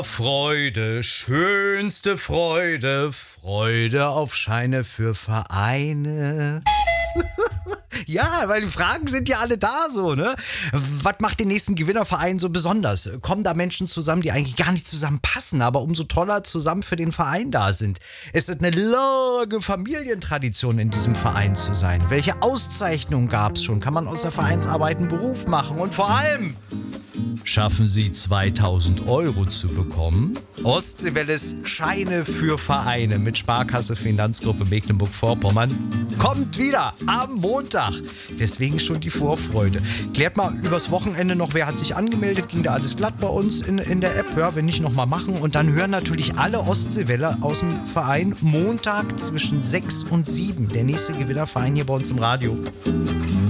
Freude, schönste Freude, Freude auf Scheine für Vereine. Ja, weil die Fragen sind ja alle da so, ne? Was macht den nächsten Gewinnerverein so besonders? Kommen da Menschen zusammen, die eigentlich gar nicht zusammenpassen, aber umso toller zusammen für den Verein da sind? Es ist eine lange Familientradition, in diesem Verein zu sein. Welche Auszeichnungen gab es schon? Kann man aus der Vereinsarbeit einen Beruf machen? Und vor allem, schaffen Sie 2000 Euro zu bekommen? Ostseewelles Scheine für Vereine mit Sparkasse Finanzgruppe Mecklenburg-Vorpommern kommt wieder am Montag. Deswegen schon die Vorfreude. Klärt mal übers Wochenende noch, wer hat sich angemeldet. Ging da alles glatt bei uns in der App? Ja, wenn nicht, noch mal machen. Und dann hören natürlich alle Ostseeweller aus dem Verein Montag zwischen 6 und 7. Der nächste Gewinnerverein hier bei uns im Radio.